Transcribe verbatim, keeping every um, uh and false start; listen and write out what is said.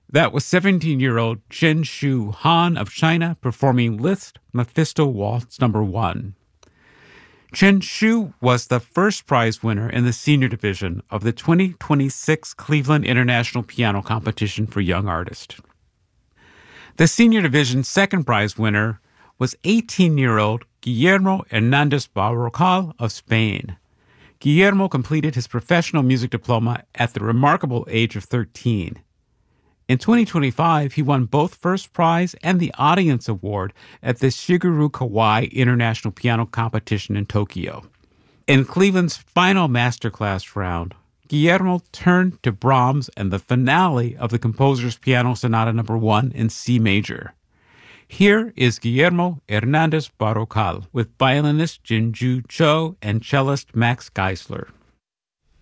That was seventeen-year-old Chen-Shu Han of China performing Liszt Mephisto Waltz number one. Chen-Shu was the first prize winner in the senior division of the twenty twenty-six Cleveland International Piano Competition for Young Artists. The senior division's second prize winner was eighteen-year-old Guillermo Hernandez Barrocal of Spain. Guillermo completed his professional music diploma at the remarkable age of thirteen. In twenty twenty-five, he won both first prize and the audience award at the Shigeru Kawai International Piano Competition in Tokyo. In Cleveland's final masterclass round, Guillermo turned to Brahms and the finale of the composer's Piano Sonata number one in C major. Here is Guillermo Hernandez Barrocal with violinist Jinju Cho and cellist Max Geisler.